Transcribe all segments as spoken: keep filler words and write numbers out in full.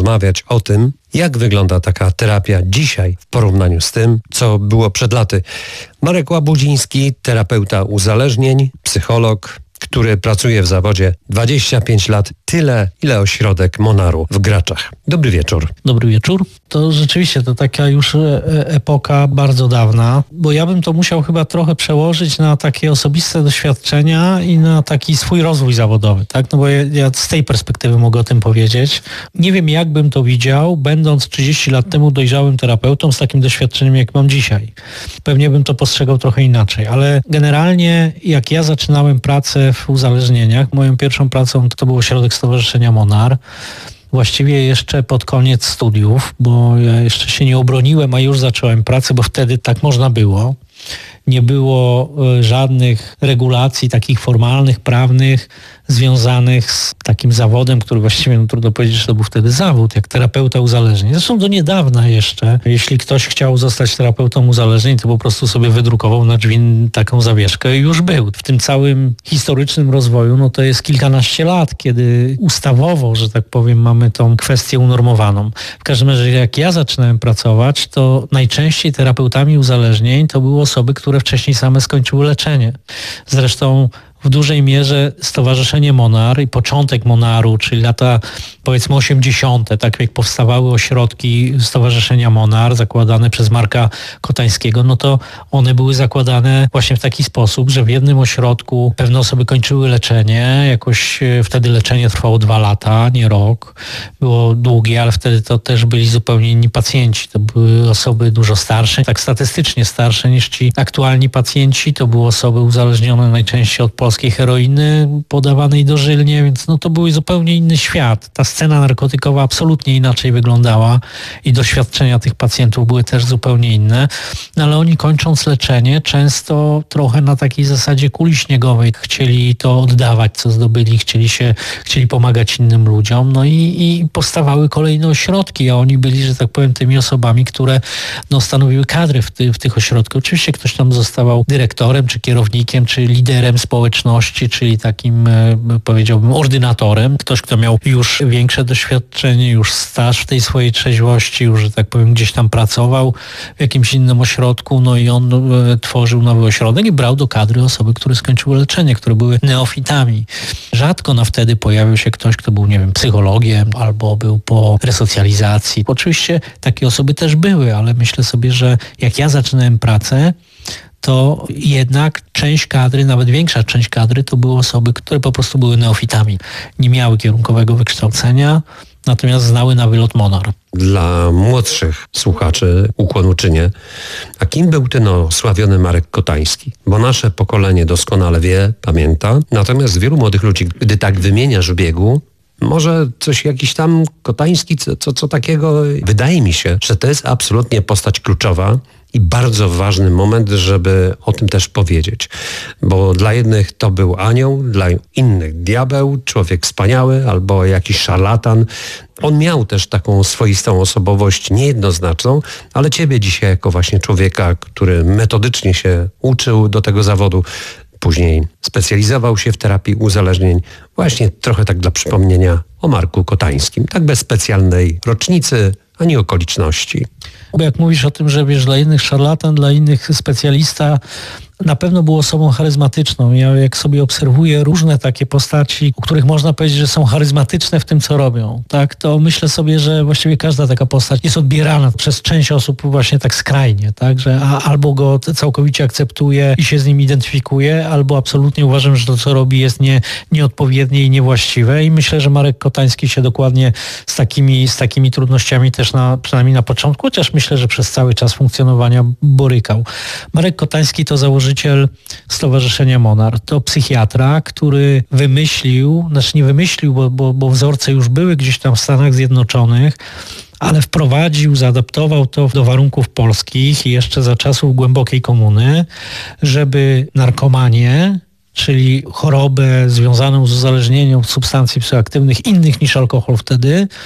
porozmawiać o tym, jak wygląda taka terapia dzisiaj w porównaniu z tym, co było przed laty. Marek Łabudziński, terapeuta uzależnień, psycholog, który pracuje w zawodzie dwadzieścia pięć lat, tyle, ile ośrodek Monaru w Graczach. Dobry wieczór. Dobry wieczór. To rzeczywiście to taka już epoka bardzo dawna, bo ja bym to musiał chyba trochę przełożyć na takie osobiste doświadczenia i na taki swój rozwój zawodowy, tak? No bo ja, ja z tej perspektywy mogę o tym powiedzieć. Nie wiem, jak bym to widział, będąc trzydzieści lat temu dojrzałym terapeutą z takim doświadczeniem, jak mam dzisiaj. Pewnie bym to postrzegał trochę inaczej, ale generalnie jak ja zaczynałem pracę w uzależnieniach, moją pierwszą pracą to był ośrodek Stowarzyszenia Monar. Właściwie jeszcze pod koniec studiów, bo ja jeszcze się nie obroniłem, a już zacząłem pracę, bo wtedy tak można było. Nie było żadnych regulacji takich formalnych, prawnych, związanych z takim zawodem, który właściwie no, trudno powiedzieć, że to był wtedy zawód, jak terapeuta uzależnień. Zresztą do niedawna jeszcze, jeśli ktoś chciał zostać terapeutą uzależnień, to po prostu sobie wydrukował na drzwi taką zawieszkę i już był. W tym całym historycznym rozwoju, no to jest kilkanaście lat, kiedy ustawowo, że tak powiem, mamy tą kwestię unormowaną. W każdym razie, jak ja zaczynałem pracować, to najczęściej terapeutami uzależnień to były osoby, które wcześniej same skończyły leczenie. Zresztą w dużej mierze Stowarzyszenie Monar i początek Monaru, czyli lata powiedzmy osiemdziesiąte, tak jak powstawały ośrodki Stowarzyszenia Monar zakładane przez Marka Kotańskiego, no to one były zakładane właśnie w taki sposób, że w jednym ośrodku pewne osoby kończyły leczenie, jakoś wtedy leczenie trwało dwa lata, nie rok, było długie, ale wtedy to też byli zupełnie inni pacjenci, to były osoby dużo starsze, tak statystycznie starsze niż ci aktualni pacjenci, to były osoby uzależnione najczęściej od polskiej heroiny podawanej dożylnie, więc no to był zupełnie inny świat. Ta scena narkotykowa absolutnie inaczej wyglądała i doświadczenia tych pacjentów były też zupełnie inne, no ale oni kończąc leczenie często trochę na takiej zasadzie kuli śniegowej chcieli to oddawać, co zdobyli, chcieli się, chcieli pomagać innym ludziom, no i, i powstawały kolejne ośrodki, a oni byli, że tak powiem, tymi osobami, które no, stanowiły kadry w, ty, w tych ośrodkach. Oczywiście ktoś tam zostawał dyrektorem, czy kierownikiem, czy liderem społeczności, czyli takim, powiedziałbym, ordynatorem. Ktoś, kto miał już większe doświadczenie, już staż w tej swojej trzeźwości, już, że tak powiem, gdzieś tam pracował w jakimś innym ośrodku, no i on tworzył nowy ośrodek i brał do kadry osoby, które skończyły leczenie, które były neofitami. Rzadko na wtedy pojawił się ktoś, kto był, nie wiem, psychologiem albo był po resocjalizacji. Oczywiście takie osoby też były, ale myślę sobie, że jak ja zaczynałem pracę, to jednak część kadry, nawet większa część kadry, to były osoby, które po prostu były neofitami. Nie miały kierunkowego wykształcenia, natomiast znały na wylot Monar. Dla młodszych słuchaczy ukłonu czynię. A kim był ten osławiony Marek Kotański? Bo nasze pokolenie doskonale wie, pamięta. Natomiast wielu młodych ludzi, gdy tak wymieniasz w biegu, może coś jakiś tam Kotański, co, co, co takiego. Wydaje mi się, że to jest absolutnie postać kluczowa i bardzo ważny moment, żeby o tym też powiedzieć. Bo dla jednych to był anioł, dla innych diabeł, człowiek wspaniały albo jakiś szarlatan. On miał też taką swoistą osobowość niejednoznaczną, ale ciebie dzisiaj jako właśnie człowieka, który metodycznie się uczył do tego zawodu, później specjalizował się w terapii uzależnień, właśnie trochę tak dla przypomnienia o Marku Kotańskim, tak bez specjalnej rocznicy ani okoliczności. Bo jak mówisz o tym, że wiesz, dla innych szarlatan, dla innych specjalista, na pewno był osobą charyzmatyczną. Ja jak sobie obserwuję różne takie postaci, o których można powiedzieć, że są charyzmatyczne w tym, co robią, tak, to myślę sobie, że właściwie każda taka postać jest odbierana przez część osób właśnie tak skrajnie, tak, że albo go całkowicie akceptuje i się z nim identyfikuje, albo absolutnie uważam, że to, co robi, jest nie, nieodpowiednie i niewłaściwe i myślę, że Marek Kotański się dokładnie z takimi, z takimi trudnościami też na, przynajmniej na początku, chociaż myślę, że przez cały czas funkcjonowania borykał. Marek Kotański to założyciel Stowarzyszenia Monar. To psychiatra, który wymyślił, znaczy nie wymyślił, bo, bo, bo wzorce już były gdzieś tam w Stanach Zjednoczonych, ale wprowadził, zaadaptował to do warunków polskich i jeszcze za czasów głębokiej komuny, żeby narkomanię, czyli chorobę związaną z uzależnieniem od substancji psychoaktywnych innych niż alkohol wtedy,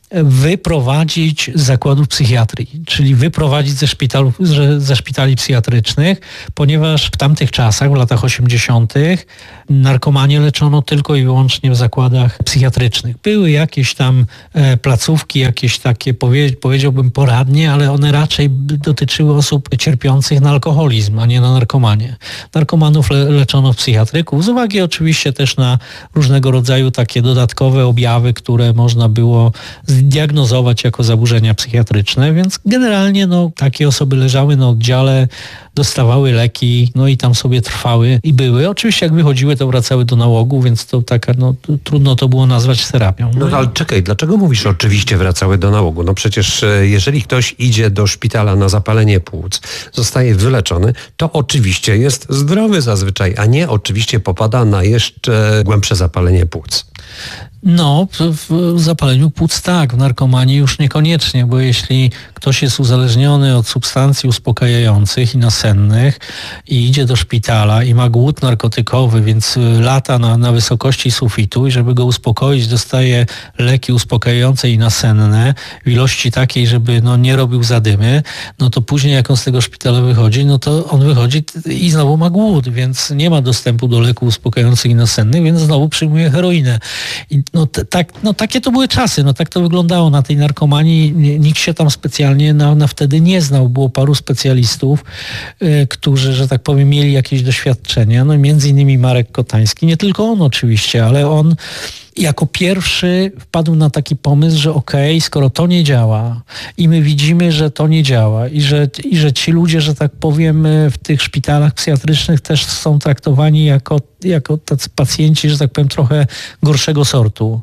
wyprowadzić z zakładów psychiatrii, czyli wyprowadzić ze, szpitalów, ze szpitali psychiatrycznych, ponieważ w tamtych czasach, w latach osiemdziesiątych narkomanię leczono tylko i wyłącznie w zakładach psychiatrycznych. Były jakieś tam placówki, jakieś takie, powiedziałbym, poradnie, ale one raczej dotyczyły osób cierpiących na alkoholizm, a nie na narkomanię. Narkomanów le- leczono w psychiatryku, z uwagi oczywiście też na różnego rodzaju takie dodatkowe objawy, które można było zdiagnozować jako zaburzenia psychiatryczne, więc generalnie no, takie osoby leżały na oddziale, dostawały leki, no i tam sobie trwały i były. Oczywiście jak wychodziły, to wracały do nałogu, więc to taka, no trudno to było nazwać terapią. No, no ale czekaj, dlaczego mówisz oczywiście wracały do nałogu? No przecież jeżeli ktoś idzie do szpitala na zapalenie płuc, zostaje wyleczony, to oczywiście jest zdrowy zazwyczaj, a nie oczywiście popada na jeszcze głębsze zapalenie płuc. No, w zapaleniu płuc tak, w narkomanii już niekoniecznie, bo jeśli ktoś jest uzależniony od substancji uspokajających i nasennych i idzie do szpitala i ma głód narkotykowy, więc lata na, na wysokości sufitu i żeby go uspokoić, dostaje leki uspokajające i nasenne w ilości takiej, żeby no, nie robił zadymy, no to później jak on z tego szpitala wychodzi, no to on wychodzi i znowu ma głód, więc nie ma dostępu do leków uspokajających i nasennych, więc znowu przyjmuje heroinę. I no, t- tak, no takie to były czasy, no tak to wyglądało na tej narkomanii. Nikt się tam specjalnie na, na wtedy nie znał. Było paru specjalistów, y, którzy, że tak powiem, mieli jakieś doświadczenia. No między innymi Marek Kotański, nie tylko on oczywiście, ale on jako pierwszy wpadł na taki pomysł, że okej, okay, skoro to nie działa i my widzimy, że to nie działa i że, i że ci ludzie, że tak powiem, w tych szpitalach psychiatrycznych też są traktowani jako, jako tacy pacjenci, że tak powiem, trochę gorszego sortu.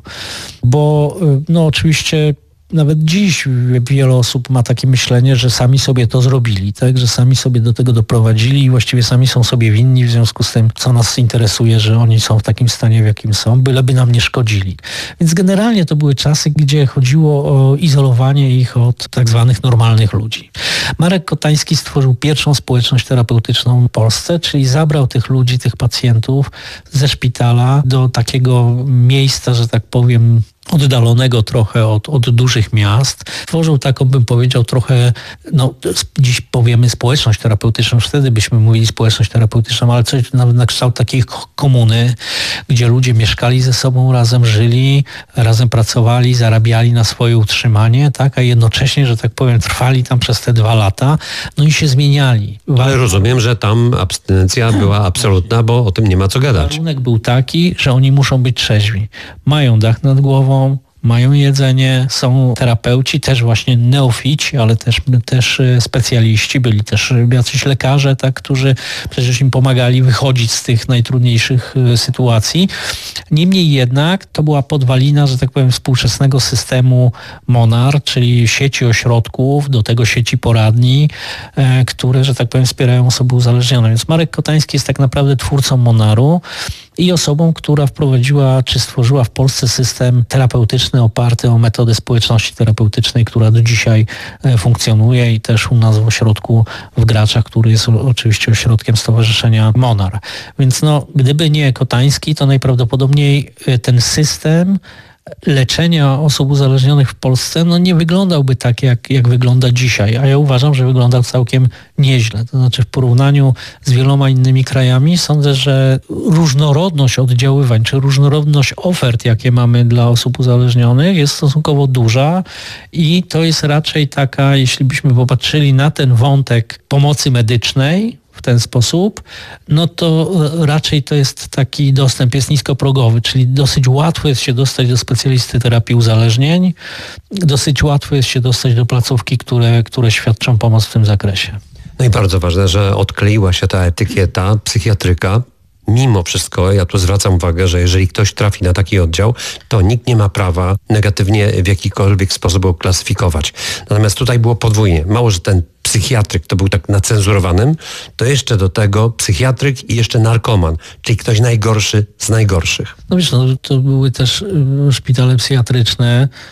Bo no oczywiście nawet dziś wiele osób ma takie myślenie, że sami sobie to zrobili, tak? Że sami sobie do tego doprowadzili i właściwie sami są sobie winni, w związku z tym, co nas interesuje, że oni są w takim stanie, w jakim są, byleby nam nie szkodzili. Więc generalnie to były czasy, gdzie chodziło o izolowanie ich od tak zwanych normalnych ludzi. Marek Kotański stworzył pierwszą społeczność terapeutyczną w Polsce, czyli zabrał tych ludzi, tych pacjentów ze szpitala do takiego miejsca, że tak powiem, oddalonego trochę od, od dużych miast. Tworzył taką, bym powiedział, trochę, no dziś powiemy społeczność terapeutyczną, wtedy byśmy mówili społeczność terapeutyczną, ale coś na, na kształt takiej komuny, gdzie ludzie mieszkali ze sobą, razem żyli, razem pracowali, zarabiali na swoje utrzymanie, tak, a jednocześnie, że tak powiem, trwali tam przez te dwa lata, no i się zmieniali. Ale rozumiem, że tam abstynencja była absolutna, bo o tym nie ma co gadać. Warunek był taki, że oni muszą być trzeźwi. Mają dach nad głową, mają jedzenie, są terapeuci, też właśnie neofici, ale też, też specjaliści, byli też jacyś lekarze, tak, którzy przecież im pomagali wychodzić z tych najtrudniejszych sytuacji. Niemniej jednak to była podwalina, że tak powiem, współczesnego systemu Monar, czyli sieci ośrodków, do tego sieci poradni, e, które, że tak powiem, wspierają osoby uzależnione. Więc Marek Kotański jest tak naprawdę twórcą Monaru i osobą, która wprowadziła, czy stworzyła w Polsce system terapeutyczny oparty o metodę społeczności terapeutycznej, która do dzisiaj funkcjonuje i też u nas w ośrodku w Graczach, który jest oczywiście ośrodkiem Stowarzyszenia Monar. Więc no, gdyby nie Kotański, to najprawdopodobniej ten system leczenia osób uzależnionych w Polsce no nie wyglądałby tak, jak, jak wygląda dzisiaj, a ja uważam, że wyglądał całkiem nieźle. To znaczy w porównaniu z wieloma innymi krajami sądzę, że różnorodność oddziaływań, czy różnorodność ofert, jakie mamy dla osób uzależnionych, jest stosunkowo duża i to jest raczej taka, jeśli byśmy popatrzyli na ten wątek pomocy medycznej, w ten sposób, no to raczej to jest taki dostęp, jest niskoprogowy, czyli dosyć łatwo jest się dostać do specjalisty terapii uzależnień, dosyć łatwo jest się dostać do placówki, które, które świadczą pomoc w tym zakresie. No i bardzo ważne, że odkleiła się ta etykieta psychiatryka. Mimo wszystko, ja tu zwracam uwagę, że jeżeli ktoś trafi na taki oddział, to nikt nie ma prawa negatywnie w jakikolwiek sposób go klasyfikować. Natomiast tutaj było podwójnie. Mało, że ten psychiatryk to był tak nacenzurowanym, to jeszcze do tego psychiatryk i jeszcze narkoman, czyli ktoś najgorszy z najgorszych. No wiesz, no, to były też szpitale psychiatryczne,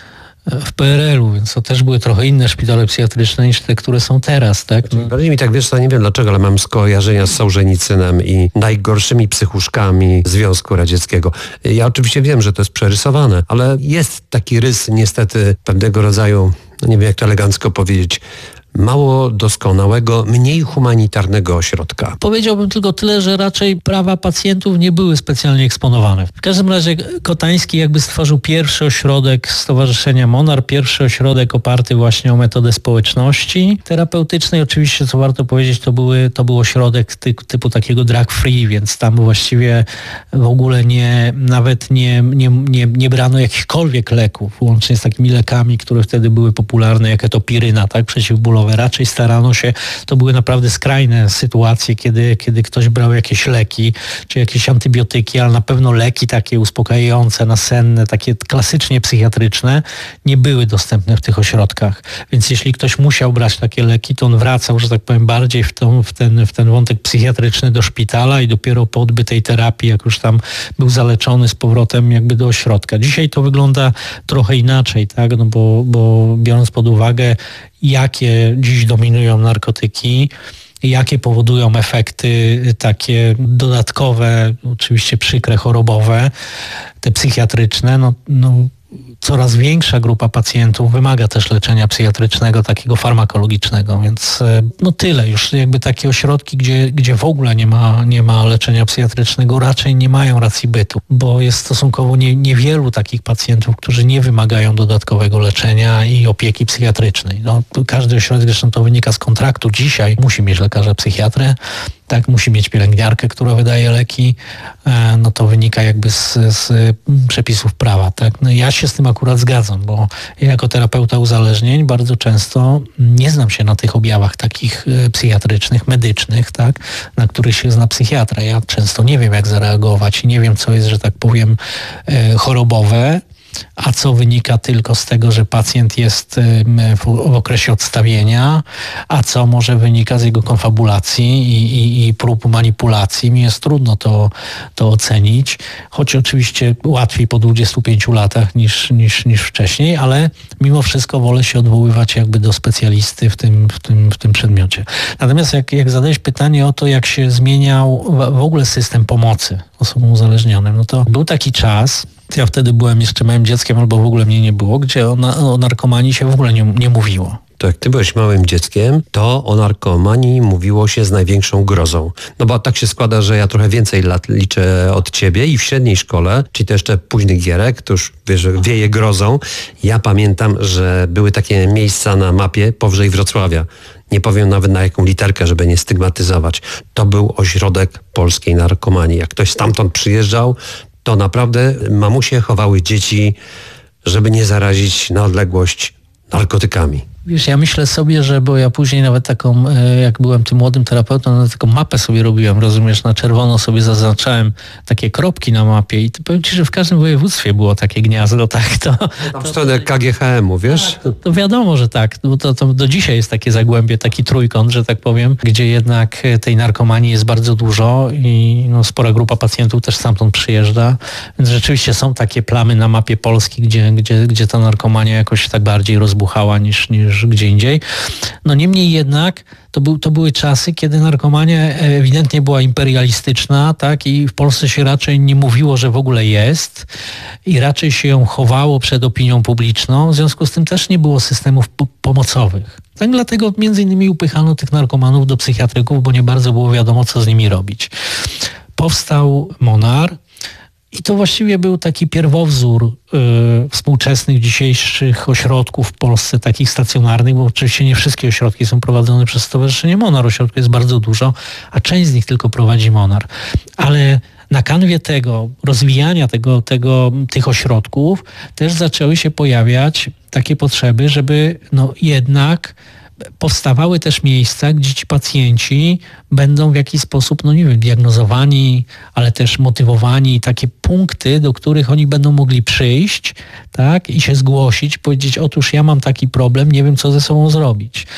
w P R L u, więc to też były trochę inne szpitale psychiatryczne niż te, które są teraz, tak? No. Bardziej mi tak, wiesz co, nie wiem dlaczego, ale mam skojarzenia z Sołżenicynem i najgorszymi psychuszkami Związku Radzieckiego. Ja oczywiście wiem, że to jest przerysowane, ale jest taki rys niestety pewnego rodzaju, no nie wiem jak to elegancko powiedzieć, mało doskonałego, mniej humanitarnego ośrodka. Powiedziałbym tylko tyle, że raczej prawa pacjentów nie były specjalnie eksponowane. W każdym razie Kotański jakby stworzył pierwszy ośrodek Stowarzyszenia Monar, pierwszy ośrodek oparty właśnie o metodę społeczności terapeutycznej. Oczywiście, co warto powiedzieć, to, były, to był ośrodek ty, typu takiego drug free, więc tam właściwie w ogóle nie, nawet nie, nie, nie, nie brano jakichkolwiek leków, łącznie z takimi lekami, które wtedy były popularne, jak etopiryna, tak, przeciwbólowa. Raczej starano się, to były naprawdę skrajne sytuacje, kiedy, kiedy ktoś brał jakieś leki, czy jakieś antybiotyki, ale na pewno leki takie uspokajające, nasenne, takie klasycznie psychiatryczne, nie były dostępne w tych ośrodkach. Więc jeśli ktoś musiał brać takie leki, to on wracał, że tak powiem, bardziej w, tą, w, ten, w ten wątek psychiatryczny do szpitala i dopiero po odbytej terapii, jak już tam był zaleczony, z powrotem jakby do ośrodka. Dzisiaj to wygląda trochę inaczej, tak? No bo, bo biorąc pod uwagę, jakie dziś dominują narkotyki, jakie powodują efekty takie dodatkowe, oczywiście przykre, chorobowe, te psychiatryczne, no, no coraz większa grupa pacjentów wymaga też leczenia psychiatrycznego, takiego farmakologicznego, więc no tyle. Już jakby takie ośrodki, gdzie, gdzie w ogóle nie ma, nie ma leczenia psychiatrycznego, raczej nie mają racji bytu, bo jest stosunkowo nie, niewielu takich pacjentów, którzy nie wymagają dodatkowego leczenia i opieki psychiatrycznej. No, każdy ośrodek, zresztą to wynika z kontraktu, dzisiaj musi mieć lekarza psychiatrę, tak, musi mieć pielęgniarkę, która wydaje leki, no to wynika jakby z, z przepisów prawa, tak. No ja się z tym akurat zgadzam, bo ja jako terapeuta uzależnień bardzo często nie znam się na tych objawach takich psychiatrycznych, medycznych, tak, na których się zna psychiatra. Ja często nie wiem, jak zareagować i nie wiem, co jest, że tak powiem, chorobowe, a co wynika tylko z tego, że pacjent jest w okresie odstawienia, a co może wynika z jego konfabulacji i, i, i prób manipulacji. Mi jest trudno to, to ocenić, choć oczywiście łatwiej po dwudziestu pięciu latach niż, niż, niż wcześniej, ale mimo wszystko wolę się odwoływać jakby do specjalisty w tym, w tym, w tym przedmiocie. Natomiast jak, jak zadałeś pytanie o to, jak się zmieniał w ogóle system pomocy osobom uzależnionym, no to był taki czas, ja wtedy byłem jeszcze małym dzieckiem, albo w ogóle mnie nie było, gdzie o, na, o narkomanii się w ogóle nie, nie mówiło. To jak ty byłeś małym dzieckiem, to o narkomanii mówiło się z największą grozą. No bo tak się składa, że ja trochę więcej lat liczę od ciebie i w średniej szkole, czyli to jeszcze późnych gierek, to już wiesz, wieje grozą. Ja pamiętam, że były takie miejsca na mapie powyżej Wrocławia. Nie powiem nawet na jaką literkę, żeby nie stygmatyzować. To był ośrodek polskiej narkomanii. Jak ktoś stamtąd przyjeżdżał, to naprawdę mamusie chowały dzieci, żeby nie zarazić na odległość narkotykami. Wiesz, ja myślę sobie, że, bo ja później nawet taką, jak byłem tym młodym terapeutą, no, taką mapę sobie robiłem, rozumiesz, na czerwono sobie zaznaczałem takie kropki na mapie i to powiem ci, że w każdym województwie było takie gniazdo, tak, to... Tam w stronę K G H M u, wiesz? To, to wiadomo, że tak, bo to, to do dzisiaj jest takie zagłębie, taki trójkąt, że tak powiem, gdzie jednak tej narkomanii jest bardzo dużo i no, spora grupa pacjentów też stamtąd przyjeżdża, więc rzeczywiście są takie plamy na mapie Polski, gdzie, gdzie, gdzie ta narkomania jakoś tak bardziej rozbuchała niż, niż gdzie indziej. No niemniej jednak to, był, to były czasy, kiedy narkomania ewidentnie była imperialistyczna, tak, i w Polsce się raczej nie mówiło, że w ogóle jest i raczej się ją chowało przed opinią publiczną, w związku z tym też nie było systemów po- pomocowych. Tak, dlatego między innymi upychano tych narkomanów do psychiatryków, bo nie bardzo było wiadomo, co z nimi robić. Powstał Monar, i to właściwie był taki pierwowzór y, współczesnych dzisiejszych ośrodków w Polsce, takich stacjonarnych, bo oczywiście nie wszystkie ośrodki są prowadzone przez Stowarzyszenie Monar. Ośrodków jest bardzo dużo, a część z nich tylko prowadzi Monar. Ale na kanwie tego rozwijania tego, tego, tych ośrodków też zaczęły się pojawiać takie potrzeby, żeby no jednak powstawały też miejsca, gdzie ci pacjenci będą w jakiś sposób, no nie wiem, diagnozowani, ale też motywowani, takie punkty, do których oni będą mogli przyjść, tak, i się zgłosić, powiedzieć, otóż ja mam taki problem, nie wiem, co ze sobą zrobić.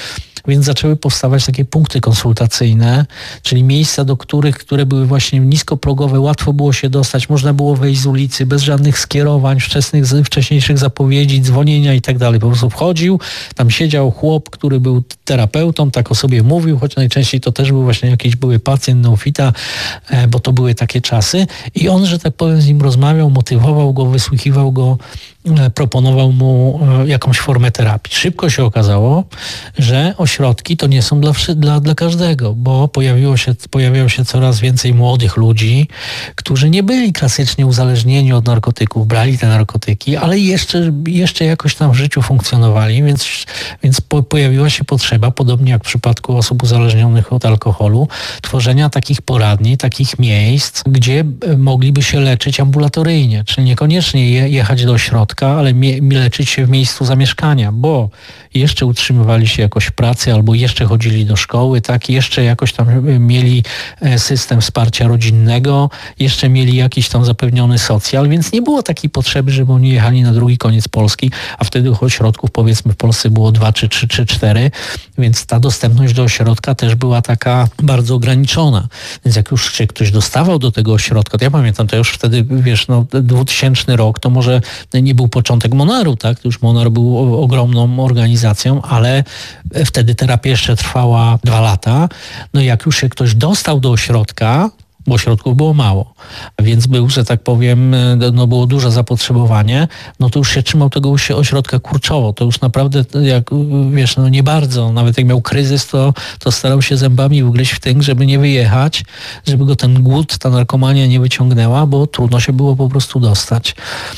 więc zaczęły powstawać takie punkty konsultacyjne, czyli miejsca, do których, które były właśnie niskoprogowe, łatwo było się dostać, można było wejść z ulicy bez żadnych skierowań, wczesnych, wcześniejszych zapowiedzi, dzwonienia i tak dalej. Po prostu wchodził, tam siedział chłop, który był terapeutą, tak o sobie mówił, choć najczęściej to też był właśnie jakiś były pacjent neofita, bo to były takie czasy i on, że tak powiem, z nim rozmawiał, motywował go, wysłuchiwał go, proponował mu jakąś formę terapii. Szybko się okazało, że ośrodki to nie są dla, dla, dla każdego, bo pojawiło się, pojawiało się coraz więcej młodych ludzi, którzy nie byli klasycznie uzależnieni od narkotyków, brali te narkotyki, ale jeszcze, jeszcze jakoś tam w życiu funkcjonowali, więc, więc po, pojawiła się potrzeba, podobnie jak w przypadku osób uzależnionych od alkoholu, tworzenia takich poradni, takich miejsc, gdzie mogliby się leczyć ambulatoryjnie, czyli niekoniecznie je, jechać do ośrodka, ale mie- leczyć się w miejscu zamieszkania, bo jeszcze utrzymywali się jakoś w pracy albo jeszcze chodzili do szkoły, tak, jeszcze jakoś tam mieli system wsparcia rodzinnego, jeszcze mieli jakiś tam zapewniony socjal, więc nie było takiej potrzeby, żeby oni jechali na drugi koniec Polski, a wtedy ośrodków powiedzmy w Polsce było dwa, czy trzy, czy cztery, więc ta dostępność do ośrodka też była taka bardzo ograniczona. Więc jak już się ktoś dostawał do tego ośrodka, to ja pamiętam, to już wtedy, wiesz, no dwutysięczny rok, to może nie był początek Monaru, tak? To już Monar był ogromną organizacją, ale wtedy terapia jeszcze trwała dwa lata. No jak już się ktoś dostał do ośrodka, bo ośrodków było mało, więc był, że tak powiem, no było duże zapotrzebowanie, no to już się trzymał tego ośrodka kurczowo. To już naprawdę, jak wiesz, no nie bardzo, nawet jak miał kryzys, to, to starał się zębami ugryźć w tym, żeby nie wyjechać, żeby go ten głód, ta narkomania nie wyciągnęła, bo trudno się było po prostu dostać.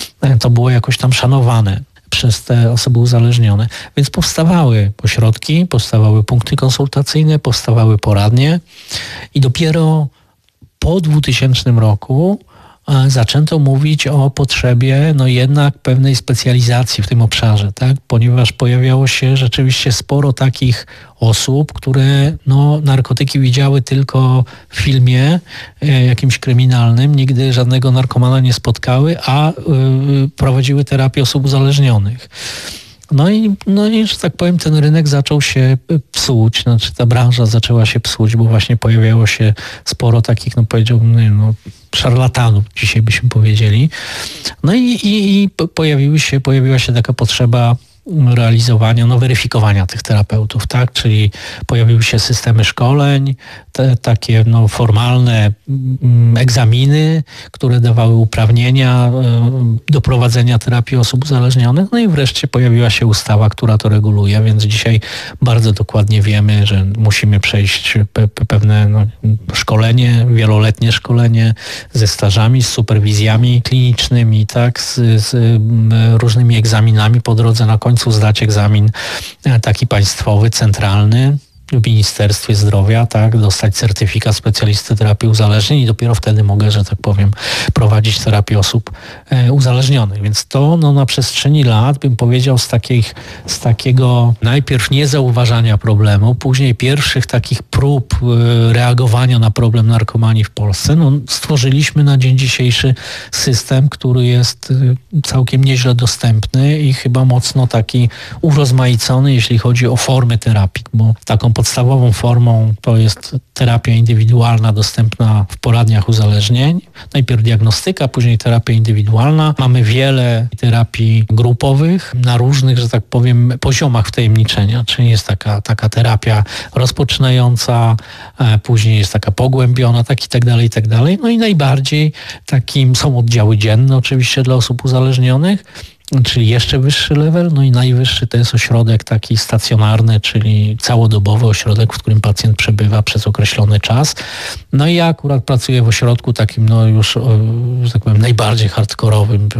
To było jakoś tam szanowane przez te osoby uzależnione. Więc powstawały ośrodki, powstawały punkty konsultacyjne, powstawały poradnie i dopiero po dwutysięcznym roku zaczęto mówić o potrzebie no jednak pewnej specjalizacji w tym obszarze, tak? Ponieważ pojawiało się rzeczywiście sporo takich osób, które no, narkotyki widziały tylko w filmie e, jakimś kryminalnym, nigdy żadnego narkomana nie spotkały, a y, prowadziły terapię osób uzależnionych. No i, no i, że tak powiem, ten rynek zaczął się psuć, znaczy ta branża zaczęła się psuć, bo właśnie pojawiało się sporo takich, no powiedziałbym, no, szarlatanów, dzisiaj byśmy powiedzieli. No i, i, i pojawiły się, pojawiła się taka potrzeba realizowania, no weryfikowania tych terapeutów, tak? Czyli pojawiły się systemy szkoleń, te, takie no, formalne mm, egzaminy, które dawały uprawnienia y, do prowadzenia terapii osób uzależnionych, no i wreszcie pojawiła się ustawa, która to reguluje, więc dzisiaj bardzo dokładnie wiemy, że musimy przejść pe, pe, pewne no, szkolenie, wieloletnie szkolenie ze stażami, z superwizjami klinicznymi, tak? Z, z y, różnymi egzaminami po drodze, na końcu zdać egzamin taki państwowy, centralny w Ministerstwie Zdrowia, tak, dostać certyfikat specjalisty terapii uzależnień i dopiero wtedy mogę, że tak powiem, prowadzić terapię osób e, uzależnionych. Więc to no, na przestrzeni lat, bym powiedział, z, takich, z takiego najpierw niezauważania problemu, później pierwszych takich prób e, reagowania na problem narkomanii w Polsce, no, stworzyliśmy na dzień dzisiejszy system, który jest e, całkiem nieźle dostępny i chyba mocno taki urozmaicony, jeśli chodzi o formy terapii, bo taką podstawową formą to jest terapia indywidualna dostępna w poradniach uzależnień. Najpierw diagnostyka, później terapia indywidualna. Mamy wiele terapii grupowych na różnych, że tak powiem, poziomach wtajemniczenia, czyli jest taka, taka terapia rozpoczynająca, później jest taka pogłębiona, tak i tak dalej, i tak dalej. No i najbardziej takim są oddziały dzienne oczywiście dla osób uzależnionych, czyli jeszcze wyższy level, no i najwyższy to jest ośrodek taki stacjonarny, czyli całodobowy ośrodek, w którym pacjent przebywa przez określony czas. No i ja akurat pracuję w ośrodku takim, no już, że tak powiem, najbardziej hardkorowym,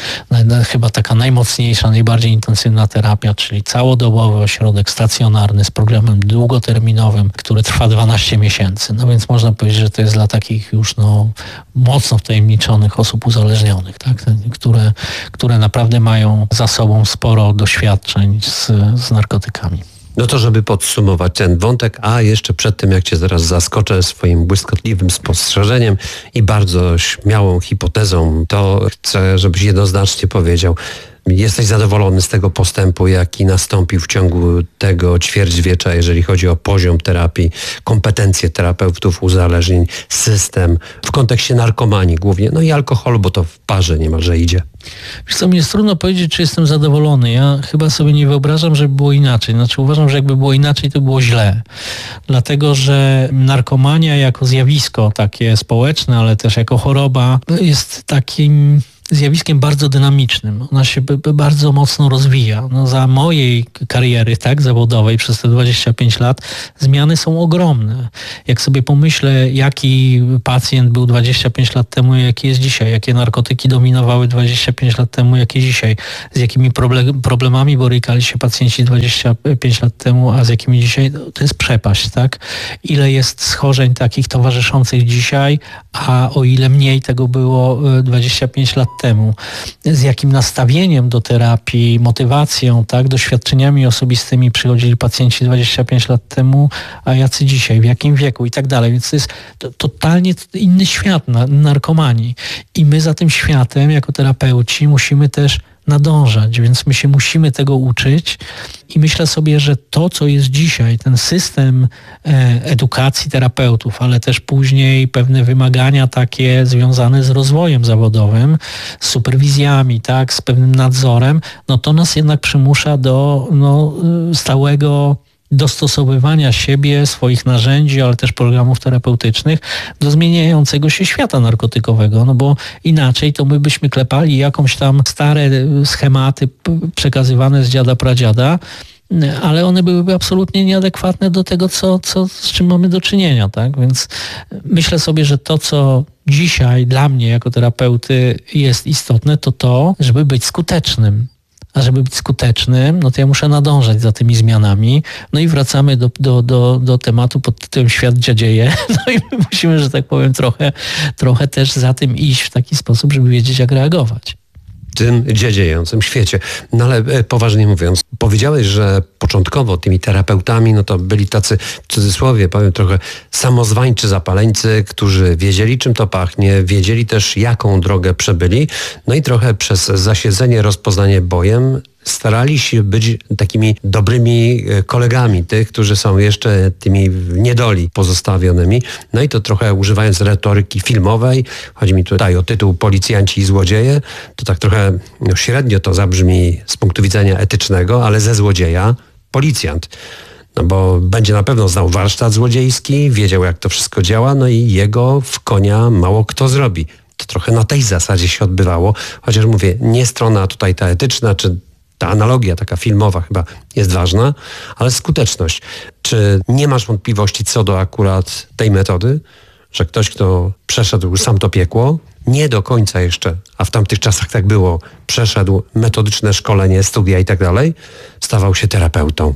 chyba taka najmocniejsza, najbardziej intensywna terapia, czyli całodobowy ośrodek stacjonarny z programem długoterminowym, który trwa dwanaście miesięcy. No więc można powiedzieć, że to jest dla takich już no, mocno wtajemniczonych osób uzależnionych, tak? które, które naprawdę mają za sobą sporo doświadczeń z, z narkotykami. No to żeby podsumować ten wątek, a jeszcze przed tym, jak cię zaraz zaskoczę swoim błyskotliwym spostrzeżeniem i bardzo śmiałą hipotezą, to chcę, żebyś jednoznacznie powiedział, Jesteś zadowolony z tego postępu, jaki nastąpił w ciągu tego ćwierćwiecza, jeżeli chodzi o poziom terapii, kompetencje terapeutów uzależnień, system, w kontekście narkomanii głównie, no i alkoholu, bo to w parze niemalże idzie. Wiesz co, mi jest trudno powiedzieć, czy jestem zadowolony. Ja chyba sobie nie wyobrażam, żeby było inaczej. Znaczy uważam, że jakby było inaczej, to było źle. Dlatego, że narkomania jako zjawisko takie społeczne, ale też jako choroba jest takim zjawiskiem bardzo dynamicznym. Ona się b- b- bardzo mocno rozwija. No, za mojej kariery tak, zawodowej przez te dwadzieścia pięć lat zmiany są ogromne. Jak sobie pomyślę, jaki pacjent był dwadzieścia pięć lat temu, jaki jest dzisiaj, jakie narkotyki dominowały dwadzieścia pięć lat temu, jakie dzisiaj, z jakimi problem, problemami borykali się pacjenci dwadzieścia pięć lat temu, a z jakimi dzisiaj, to jest przepaść, tak? Ile jest schorzeń takich towarzyszących dzisiaj, a o ile mniej tego było dwadzieścia pięć lat temu. Z jakim nastawieniem do terapii, motywacją, tak, doświadczeniami osobistymi przychodzili pacjenci dwadzieścia pięć lat temu, a jacy dzisiaj, w jakim wieku i tak dalej. Więc to jest to, totalnie inny świat na, narkomanii. I my za tym światem, jako terapeuci, musimy też nadążać, więc my się musimy tego uczyć i myślę sobie, że to, co jest dzisiaj, ten system e, edukacji terapeutów, ale też później pewne wymagania takie związane z rozwojem zawodowym, z superwizjami, tak, z pewnym nadzorem, no to nas jednak przymusza do no, stałego dostosowywania siebie, swoich narzędzi, ale też programów terapeutycznych do zmieniającego się świata narkotykowego, no bo inaczej to my byśmy klepali jakąś tam stare schematy przekazywane z dziada pradziada, ale one byłyby absolutnie nieadekwatne do tego, co, co, z czym mamy do czynienia, tak? Więc myślę sobie, że to, co dzisiaj dla mnie jako terapeuty jest istotne, to to, żeby być skutecznym. A żeby być skutecznym, no to ja muszę nadążać za tymi zmianami. No i wracamy do, do, do, do tematu pod tytułem Świat dziadzieje. No i my musimy, że tak powiem, trochę, trochę też za tym iść w taki sposób, żeby wiedzieć, jak reagować. W tym dziedziejącym świecie. No ale poważnie mówiąc, powiedziałeś, że początkowo tymi terapeutami, no to byli tacy, w cudzysłowie powiem trochę, samozwańczy zapaleńcy, którzy wiedzieli, czym to pachnie, wiedzieli też, jaką drogę przebyli, no i trochę przez zasiedzenie, rozpoznanie bojem starali się być takimi dobrymi kolegami tych, którzy są jeszcze tymi w niedoli pozostawionymi. No i to trochę używając retoryki filmowej, chodzi mi tutaj o tytuł Policjanci i złodzieje, to tak trochę no, średnio to zabrzmi z punktu widzenia etycznego, ale ze złodzieja policjant. No bo będzie na pewno znał warsztat złodziejski, wiedział jak to wszystko działa, no i jego w konia mało kto zrobi. To trochę na tej zasadzie się odbywało, chociaż mówię, nie strona tutaj ta etyczna, czy ta analogia taka filmowa chyba jest ważna, ale skuteczność. Czy nie masz wątpliwości co do akurat tej metody, że ktoś, kto przeszedł sam to piekło, nie do końca jeszcze, a w tamtych czasach tak było, przeszedł metodyczne szkolenie, studia i tak dalej, stawał się terapeutą?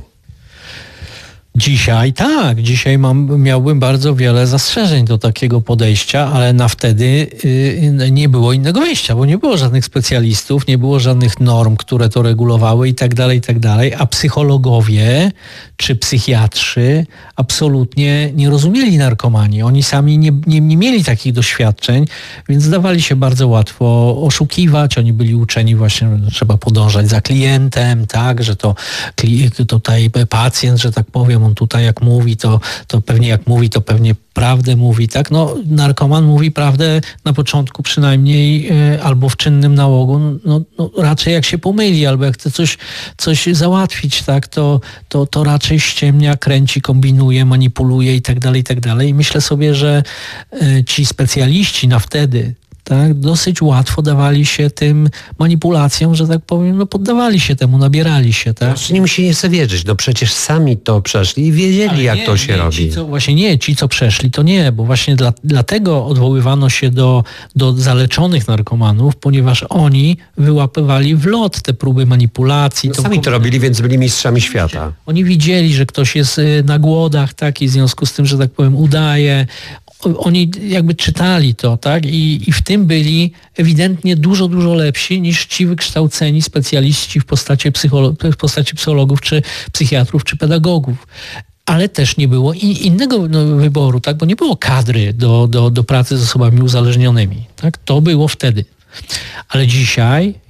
Dzisiaj tak, dzisiaj mam, miałbym bardzo wiele zastrzeżeń do takiego podejścia, ale na wtedy y, nie było innego wyjścia, bo nie było żadnych specjalistów, nie było żadnych norm, które to regulowały i tak dalej, i tak dalej, a psychologowie czy psychiatrzy absolutnie nie rozumieli narkomanii. Oni sami nie, nie, nie mieli takich doświadczeń, więc dawali się bardzo łatwo oszukiwać. Oni byli uczeni właśnie, że trzeba podążać za klientem, tak, że to tutaj pacjent, że tak powiem, on tutaj jak mówi, to, to pewnie jak mówi, to pewnie prawdę mówi, tak? No, narkoman mówi prawdę na początku przynajmniej y, albo w czynnym nałogu, no, no raczej jak się pomyli, albo jak chce coś, coś załatwić, tak? To, to, to raczej ściemnia, kręci, kombinuje, manipuluje i tak dalej, i tak dalej. I myślę sobie, że y, ci specjaliści na wtedy, tak, dosyć łatwo dawali się tym manipulacjom, że tak powiem, no poddawali się temu, nabierali się, tak? Znaczy, nim się nie chce wierzyć, no przecież sami to przeszli i wiedzieli, ale jak nie, to się nie, robi. Ci, co, właśnie nie, ci co przeszli, to nie, bo właśnie dla, dlatego odwoływano się do, do zaleczonych narkomanów, ponieważ oni wyłapywali w lot te próby manipulacji. No sami to robili, więc byli mistrzami świata. Oni widzieli, że ktoś jest na głodach, tak, i w związku z tym, że tak powiem, udaje. Oni jakby czytali to, tak? I, i w tym byli ewidentnie dużo, dużo lepsi niż ci wykształceni specjaliści w postaci, psycholo- w postaci psychologów, czy psychiatrów, czy pedagogów. Ale też nie było i innego no, wyboru, tak? Bo nie było kadry do, do, do pracy z osobami uzależnionymi. Tak? To było wtedy. Ale dzisiaj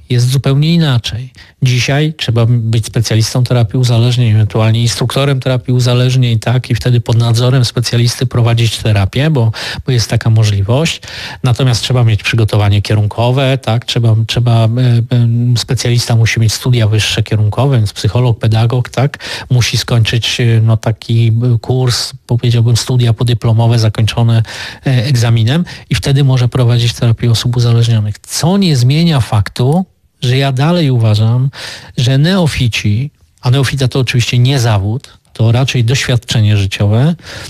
jest zupełnie inaczej. Dzisiaj trzeba być specjalistą terapii uzależnień, ewentualnie instruktorem terapii uzależnień, tak, i wtedy pod nadzorem specjalisty prowadzić terapię, bo, bo jest taka możliwość. Natomiast trzeba mieć przygotowanie kierunkowe, tak, trzeba, trzeba, specjalista musi mieć studia wyższe kierunkowe, więc psycholog, pedagog, tak, musi skończyć no, taki kurs, powiedziałbym studia podyplomowe zakończone egzaminem i wtedy może prowadzić terapię osób uzależnionych. Co nie zmienia faktu, że ja dalej uważam, że neofici, a neofita to oczywiście nie zawód, to raczej doświadczenie życiowe,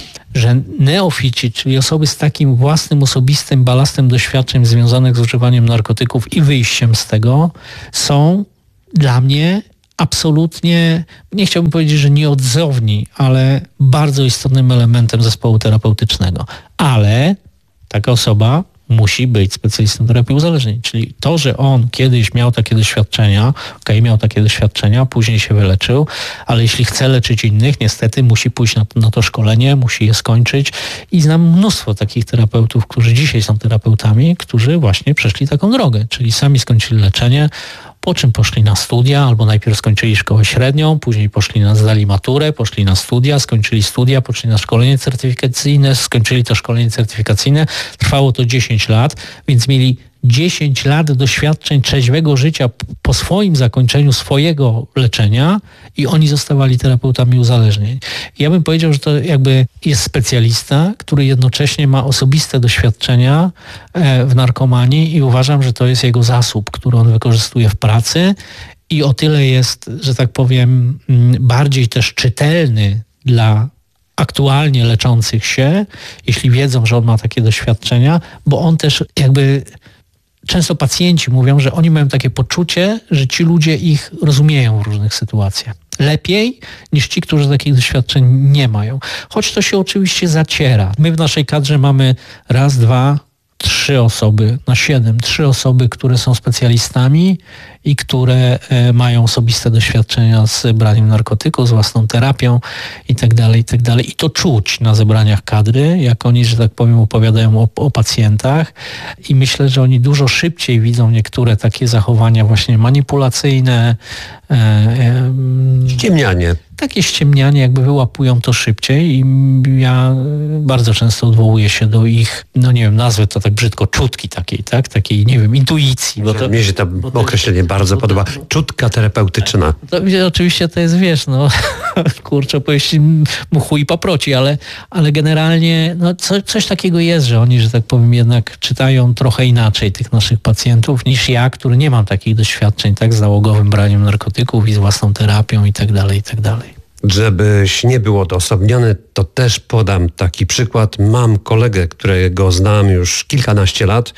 że neofici, czyli osoby z takim własnym, osobistym balastem doświadczeń związanych z używaniem narkotyków i wyjściem z tego, są dla mnie absolutnie, nie chciałbym powiedzieć, że nieodzowni, ale bardzo istotnym elementem zespołu terapeutycznego. Ale taka osoba musi być specjalistą terapii uzależnień. Czyli to, że on kiedyś miał takie doświadczenia, okej, miał takie doświadczenia, później się wyleczył, ale jeśli chce leczyć innych, niestety musi pójść na to, na to szkolenie, musi je skończyć i znam mnóstwo takich terapeutów, którzy dzisiaj są terapeutami, którzy właśnie przeszli taką drogę, czyli sami skończyli leczenie, po czym poszli na studia, albo najpierw skończyli szkołę średnią, później poszli na, zdali maturę, poszli na studia, skończyli studia, poszli na szkolenie certyfikacyjne, skończyli to szkolenie certyfikacyjne. Trwało to dziesięć lat, więc mieli dziesięć lat doświadczeń trzeźwego życia po swoim zakończeniu swojego leczenia i oni zostawali terapeutami uzależnień. Ja bym powiedział, że to jakby jest specjalista, który jednocześnie ma osobiste doświadczenia w narkomanii i uważam, że to jest jego zasób, który on wykorzystuje w pracy i o tyle jest, że tak powiem, bardziej też czytelny dla aktualnie leczących się, jeśli wiedzą, że on ma takie doświadczenia, bo on też jakby... Często pacjenci mówią, że oni mają takie poczucie, że ci ludzie ich rozumieją w różnych sytuacjach. Lepiej niż ci, którzy takich doświadczeń nie mają. Choć to się oczywiście zaciera. My w naszej kadrze mamy raz, dwa, trzy osoby na siedem. Trzy osoby, które są specjalistami i które e, mają osobiste doświadczenia z braniem narkotyków, z własną terapią i tak dalej, i tak dalej. I to czuć na zebraniach kadry, jak oni, że tak powiem, opowiadają o, o pacjentach i myślę, że oni dużo szybciej widzą niektóre takie zachowania właśnie manipulacyjne. E, e, Ściemnianie. Takie ściemnianie jakby wyłapują to szybciej i ja bardzo często odwołuję się do ich, no nie wiem, nazwę to tak brzydko, czutki takiej, tak? Takiej, nie wiem, intuicji. Bo to, Mnie się to określenie to, bardzo podoba. To, czutka terapeutyczna. To, oczywiście to jest, wiesz, no kurczę, opowieści mchu i paproci, ale, ale generalnie no, co, coś takiego jest, że oni, że tak powiem, jednak czytają trochę inaczej tych naszych pacjentów niż ja, który nie mam takich doświadczeń, tak, z załogowym braniem narkotyków i z własną terapią i tak dalej, i tak dalej. Żebyś nie był odosobniony, to też podam taki przykład. Mam kolegę, którego znam już kilkanaście lat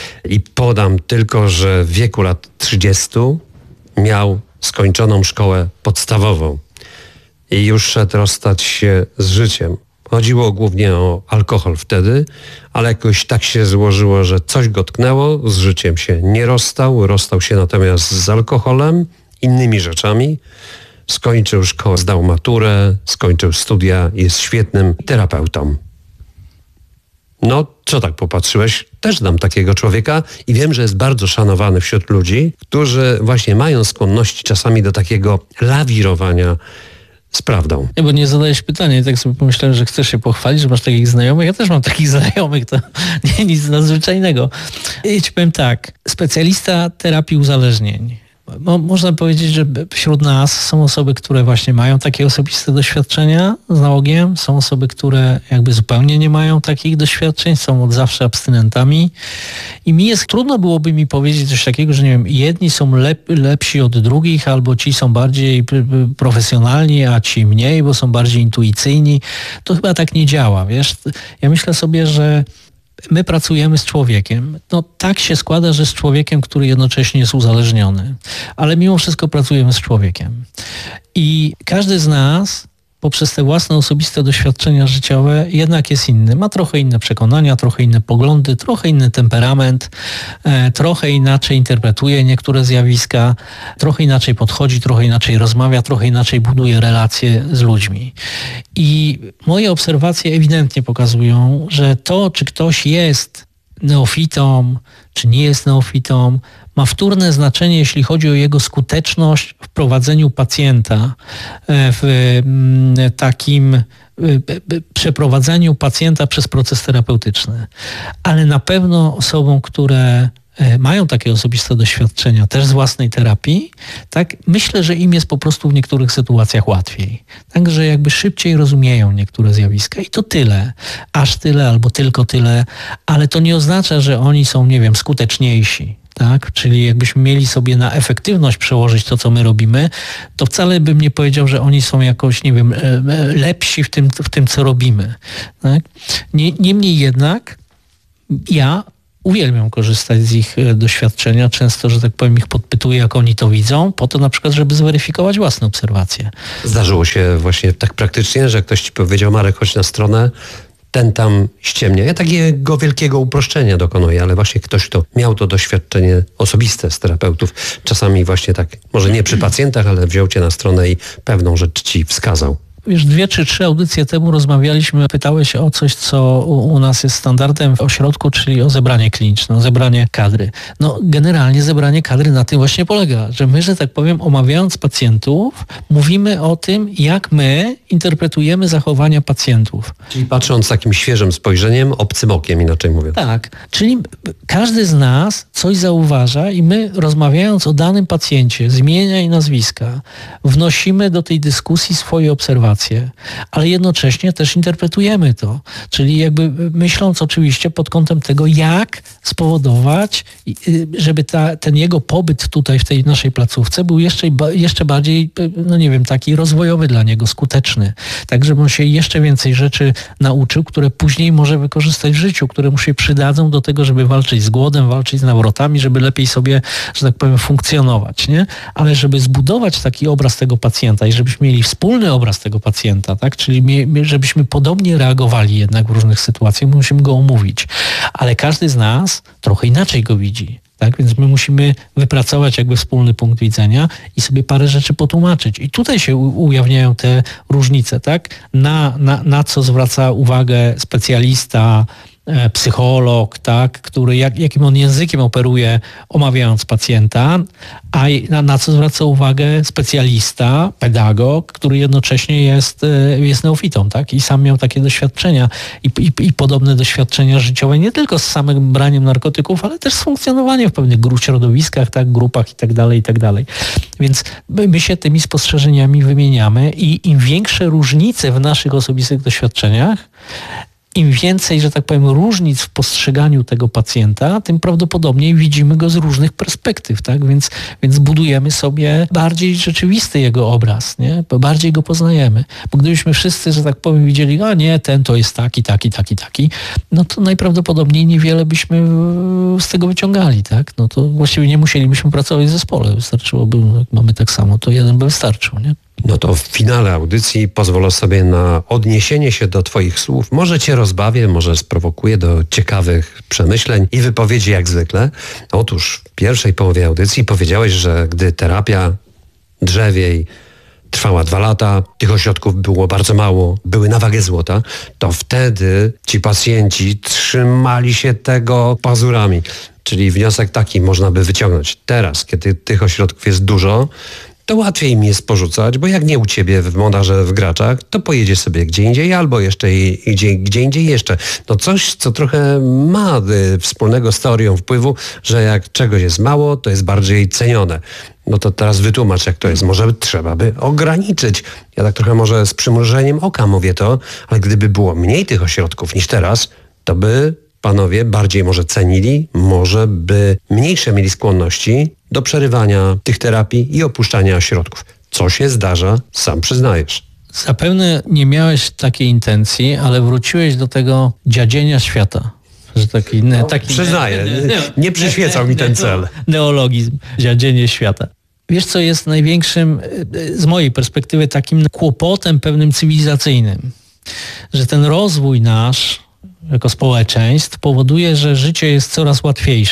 i podam tylko, że w wieku lat trzydziestu miał skończoną szkołę podstawową i już szedł rozstać się z życiem. Chodziło głównie o alkohol wtedy, ale jakoś tak się złożyło, że coś go tknęło, z życiem się nie rozstał, rozstał się natomiast z alkoholem, innymi rzeczami. Skończył szkołę, zdał maturę, skończył studia, jest świetnym terapeutą. No, co tak popatrzyłeś? Też znam takiego człowieka i wiem, że jest bardzo szanowany wśród ludzi, którzy właśnie mają skłonności czasami do takiego lawirowania z prawdą. Nie, bo nie zadajesz pytania, tak sobie pomyślałem, że chcesz się pochwalić, że masz takich znajomych. Ja też mam takich znajomych, to nie nic nadzwyczajnego. I ci powiem tak, specjalista terapii uzależnień. Mo, można powiedzieć, że wśród nas są osoby, które właśnie mają takie osobiste doświadczenia z nałogiem, są osoby, które jakby zupełnie nie mają takich doświadczeń, są od zawsze abstynentami i mi jest, trudno byłoby mi powiedzieć coś takiego, że nie wiem, jedni są lep, lepsi od drugich, albo ci są bardziej profesjonalni, a ci mniej, bo są bardziej intuicyjni. To chyba tak nie działa, wiesz. Ja myślę sobie, że my pracujemy z człowiekiem. No tak się składa, że z człowiekiem, który jednocześnie jest uzależniony. Ale mimo wszystko pracujemy z człowiekiem. I każdy z nas poprzez te własne osobiste doświadczenia życiowe jednak jest inny. Ma trochę inne przekonania, trochę inne poglądy, trochę inny temperament, e, trochę inaczej interpretuje niektóre zjawiska, trochę inaczej podchodzi, trochę inaczej rozmawia, trochę inaczej buduje relacje z ludźmi. I moje obserwacje ewidentnie pokazują, że to, czy ktoś jest neofitą, czy nie jest neofitą, ma wtórne znaczenie, jeśli chodzi o jego skuteczność w prowadzeniu pacjenta, w takim przeprowadzeniu pacjenta przez proces terapeutyczny. Ale na pewno osobom, które mają takie osobiste doświadczenia też z własnej terapii, tak, myślę, że im jest po prostu w niektórych sytuacjach łatwiej. Także jakby szybciej rozumieją niektóre zjawiska i to tyle. Aż tyle albo tylko tyle, ale to nie oznacza, że oni są, nie wiem, skuteczniejsi. Tak? Czyli jakbyśmy mieli sobie na efektywność przełożyć to, co my robimy, to wcale bym nie powiedział, że oni są jakoś, nie wiem, lepsi w tym, w tym co robimy. Tak? Niemniej jednak ja uwielbiam korzystać z ich doświadczenia. Często, że tak powiem, ich podpytuję, jak oni to widzą, po to na przykład, żeby zweryfikować własne obserwacje. Zdarzyło się właśnie tak praktycznie, że ktoś ci powiedział: Marek, chodź na stronę, ten tam ściemnia. Ja takiego wielkiego uproszczenia dokonuję, ale właśnie ktoś, kto miał to doświadczenie osobiste z terapeutów, czasami właśnie tak, może nie przy pacjentach, ale wziął cię na stronę i pewną rzecz ci wskazał. Wiesz, dwie czy trzy audycje temu rozmawialiśmy, pytałeś o coś, co u, u nas jest standardem w ośrodku, czyli o zebranie kliniczne, o zebranie kadry. No generalnie zebranie kadry na tym właśnie polega, że my, że tak powiem, omawiając pacjentów, mówimy o tym, jak my interpretujemy zachowania pacjentów. Czyli patrząc takim świeżym spojrzeniem, obcym okiem, inaczej mówiąc. Tak, czyli każdy z nas coś zauważa i my, rozmawiając o danym pacjencie z imienia i nazwiska, wnosimy do tej dyskusji swoje obserwacje, ale jednocześnie też interpretujemy to. Czyli jakby myśląc oczywiście pod kątem tego, jak spowodować, żeby ta, ten jego pobyt tutaj w tej naszej placówce był jeszcze, jeszcze bardziej, no nie wiem, taki rozwojowy dla niego, skuteczny. Tak, żeby on się jeszcze więcej rzeczy nauczył, które później może wykorzystać w życiu, które mu się przydadzą do tego, żeby walczyć z głodem, walczyć z nawrotami, żeby lepiej sobie, że tak powiem, funkcjonować, nie? Ale żeby zbudować taki obraz tego pacjenta i żebyśmy mieli wspólny obraz tego pacjenta, tak? Czyli żebyśmy podobnie reagowali jednak w różnych sytuacjach, musimy go omówić. Ale każdy z nas trochę inaczej go widzi. Tak? Więc my musimy wypracować jakby wspólny punkt widzenia i sobie parę rzeczy potłumaczyć. I tutaj się ujawniają te różnice, tak? Na, na, na co zwraca uwagę specjalista, psycholog, tak, który jak, jakim on językiem operuje, omawiając pacjenta, a na, na co zwraca uwagę specjalista, pedagog, który jednocześnie jest, jest neofitą, tak, i sam miał takie doświadczenia i, i, i podobne doświadczenia życiowe, nie tylko z samym braniem narkotyków, ale też z funkcjonowaniem w pewnych grup, środowiskach, tak, grupach i tak dalej, i tak dalej. Więc my, my się tymi spostrzeżeniami wymieniamy i im większe różnice w naszych osobistych doświadczeniach, im więcej, że tak powiem, różnic w postrzeganiu tego pacjenta, tym prawdopodobniej widzimy go z różnych perspektyw, tak? Więc, więc budujemy sobie bardziej rzeczywisty jego obraz, nie? Bo bardziej go poznajemy. Bo gdybyśmy wszyscy, że tak powiem, widzieli, a nie, ten to jest taki, taki, taki, taki, no to najprawdopodobniej niewiele byśmy z tego wyciągali, tak? No to właściwie nie musielibyśmy pracować w zespole. Wystarczyłoby, jak mamy tak samo, to jeden by wystarczył, nie? No to w finale audycji pozwolę sobie na odniesienie się do twoich słów. Może cię rozbawię, może sprowokuję do ciekawych przemyśleń i wypowiedzi jak zwykle. Otóż w pierwszej połowie audycji powiedziałeś, że gdy terapia drzewiej trwała dwa lata, tych ośrodków było bardzo mało, były na wagę złota, to wtedy ci pacjenci trzymali się tego pazurami. Czyli wniosek taki można by wyciągnąć. Teraz, kiedy tych ośrodków jest dużo, to łatwiej im jest porzucać, bo jak nie u ciebie w Modarze w Graczach, to pojedziesz sobie gdzie indziej albo jeszcze i, i gdzie, gdzie indziej jeszcze. No coś, co trochę ma y, wspólnego z teorią wpływu, że jak czegoś jest mało, to jest bardziej cenione. No to teraz wytłumacz, jak to jest. Może trzeba by ograniczyć. Ja tak trochę może z przymrużeniem oka mówię to, ale gdyby było mniej tych ośrodków niż teraz, to by panowie bardziej może cenili, może by mniejsze mieli skłonności do przerywania tych terapii i opuszczania ośrodków. Co się zdarza, sam przyznajesz. Zapewne nie miałeś takiej intencji, ale wróciłeś do tego dziadzienia świata. Że taki, no, taki przyznaję, ne, ne, ne, nie przyświecał mi ten cel. Neologizm, dziadzienie świata. Wiesz, co jest największym, z mojej perspektywy, takim kłopotem pewnym cywilizacyjnym? Że ten rozwój nasz jako społeczeństw powoduje, że życie jest coraz łatwiejsze.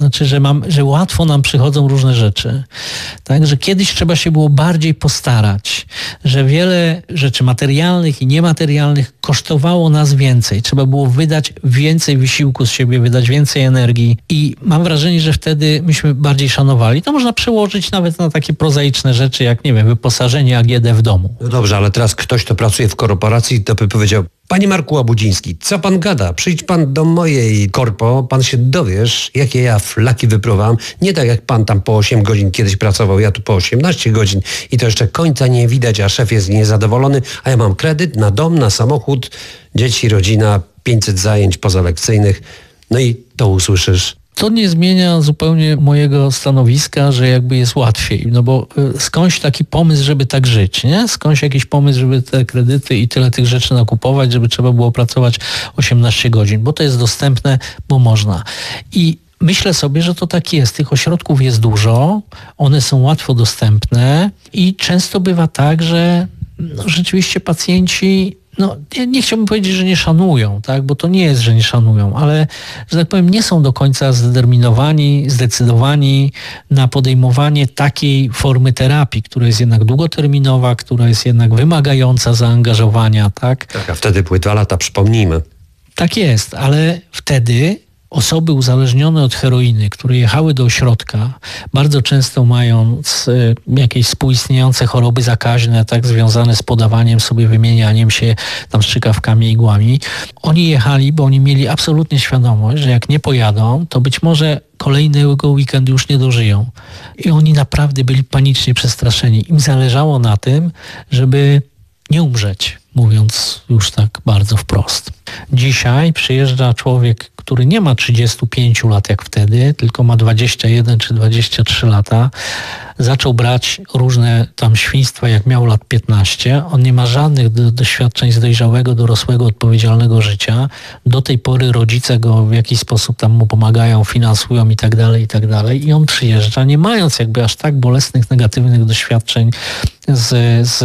Znaczy, że, mam, że łatwo nam przychodzą różne rzeczy. Tak? Że kiedyś trzeba się było bardziej postarać. Że wiele rzeczy materialnych i niematerialnych kosztowało nas więcej. Trzeba było wydać więcej wysiłku z siebie, wydać więcej energii. I mam wrażenie, że wtedy myśmy bardziej szanowali. To można przełożyć nawet na takie prozaiczne rzeczy, jak, nie wiem, wyposażenie A G D w domu. No dobrze, ale teraz ktoś, kto pracuje w korporacji, to by powiedział: Panie Marku Łabudziński, co pan gada? Przyjdź pan do mojej korpo, pan się dowiesz, jakie ja flaki wypruwam. Nie tak jak pan tam po osiem godzin kiedyś pracował, ja tu po osiemnaście godzin i to jeszcze końca nie widać, a szef jest niezadowolony, a ja mam kredyt na dom, na samochód, dzieci, rodzina, pięćset zajęć pozalekcyjnych. No i to usłyszysz. To nie zmienia zupełnie mojego stanowiska, że jakby jest łatwiej, no bo skądś taki pomysł, żeby tak żyć, nie? Skądś jakiś pomysł, żeby te kredyty i tyle tych rzeczy nakupować, żeby trzeba było pracować osiemnaście godzin, bo to jest dostępne, bo można. I myślę sobie, że to tak jest. Tych ośrodków jest dużo, one są łatwo dostępne i często bywa tak, że no, rzeczywiście pacjenci, no nie, nie chciałbym powiedzieć, że nie szanują, tak, bo to nie jest, że nie szanują, ale, że tak powiem, nie są do końca zdeterminowani, zdecydowani na podejmowanie takiej formy terapii, która jest jednak długoterminowa, która jest jednak wymagająca zaangażowania, tak. Tak, a wtedy były dwa lata, przypomnijmy. Tak jest, ale wtedy osoby uzależnione od heroiny, które jechały do ośrodka, bardzo często mając y, jakieś współistniejące choroby zakaźne, tak związane z podawaniem sobie, wymienianiem się tam strzykawkami, igłami, oni jechali, bo oni mieli absolutnie świadomość, że jak nie pojadą, to być może kolejnego weekendu już nie dożyją. I oni naprawdę byli panicznie przestraszeni. Im zależało na tym, żeby nie umrzeć, mówiąc już tak bardzo wprost. Dzisiaj przyjeżdża człowiek, który nie ma trzydzieści pięć lat jak wtedy, tylko ma dwadzieścia jeden czy dwadzieścia trzy lata. Zaczął brać różne tam świństwa, jak miał lat piętnaście. On nie ma żadnych do, doświadczeń z dojrzałego, dorosłego, odpowiedzialnego życia. Do tej pory rodzice go w jakiś sposób tam mu pomagają, finansują i tak dalej, i tak dalej. I on przyjeżdża, nie mając jakby aż tak bolesnych, negatywnych doświadczeń z, z,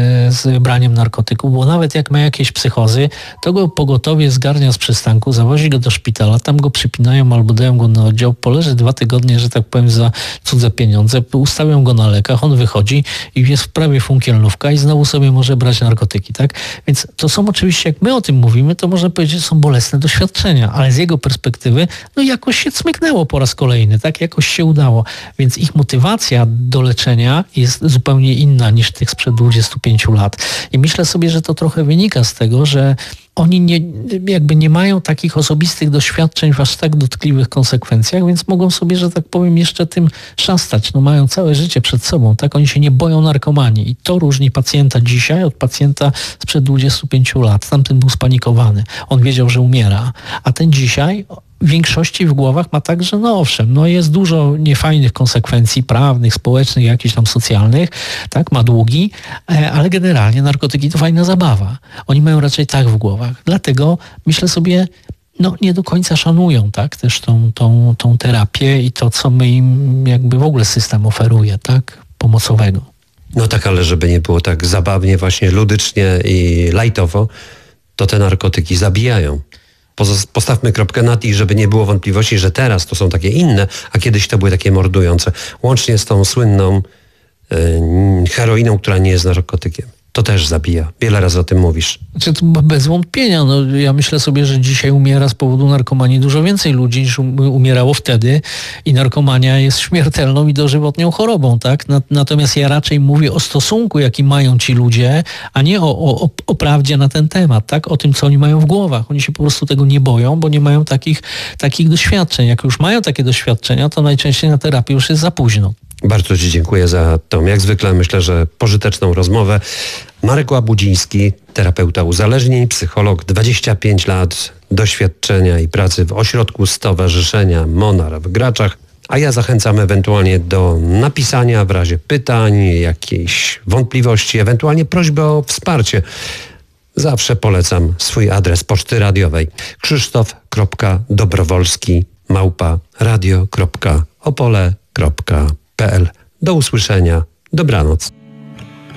z braniem narkotyków, bo nawet jak ma jakieś psychozy, to go pogotowie zgarnia z przystanku, zawozi go do szpitala, tam go przypinają albo dają go na oddział, poleży dwa tygodnie, że tak powiem, za cudze pieniądze, ustawią go na lekach, on wychodzi i jest w prawie funkielnówka i znowu sobie może brać narkotyki, tak? Więc to są oczywiście, jak my o tym mówimy, to można powiedzieć, że są bolesne doświadczenia, ale z jego perspektywy, no jakoś się cmyknęło po raz kolejny, tak? Jakoś się udało. Więc ich motywacja do leczenia jest zupełnie inna niż tych sprzed dwudziestu pięciu lat. I myślę sobie, że to trochę wynika z tego, że oni nie, jakby nie mają takich osobistych doświadczeń w aż tak dotkliwych konsekwencjach, więc mogą sobie, że tak powiem, jeszcze tym szastać. No mają całe życie przed sobą, tak? Oni się nie boją narkomanii i to różni pacjenta dzisiaj od pacjenta sprzed dwudziestu pięciu lat. Tamten był spanikowany. On wiedział, że umiera. A ten dzisiaj w większości w głowach ma tak, że no owszem, no jest dużo niefajnych konsekwencji prawnych, społecznych, jakichś tam socjalnych, tak, ma długi, ale generalnie narkotyki to fajna zabawa. Oni mają raczej tak w głowach. Dlatego myślę sobie, no nie do końca szanują, tak, też tą, tą, tą terapię i to, co my im jakby w ogóle system oferuje, tak, pomocowego. No tak, ale żeby nie było tak zabawnie, właśnie ludycznie i lajtowo, to te narkotyki zabijają. Postawmy kropkę nad i, żeby nie było wątpliwości, że teraz to są takie inne, a kiedyś to były takie mordujące. Łącznie z tą słynną yy, heroiną, która nie jest narkotykiem. To też zabija. Wiele razy o tym mówisz. Znaczy, to bez wątpienia. No, ja myślę sobie, że dzisiaj umiera z powodu narkomanii dużo więcej ludzi niż umierało wtedy i narkomania jest śmiertelną i dożywotnią chorobą, tak? Natomiast ja raczej mówię o stosunku, jaki mają ci ludzie, a nie o, o, o prawdzie na ten temat, tak? O tym, co oni mają w głowach. Oni się po prostu tego nie boją, bo nie mają takich, takich doświadczeń. Jak już mają takie doświadczenia, to najczęściej na terapię już jest za późno. Bardzo Ci dziękuję za tą, jak zwykle myślę, że pożyteczną rozmowę. Marek Łabudziński, terapeuta uzależnień, psycholog, dwadzieścia pięć lat doświadczenia i pracy w ośrodku Stowarzyszenia Monar w Graczach. A ja zachęcam ewentualnie do napisania w razie pytań, jakiejś wątpliwości, ewentualnie prośby o wsparcie. Zawsze polecam swój adres poczty radiowej krzysztof kropka dobrowolski małpa radio kropka opole kropka p l. Do usłyszenia. Dobranoc.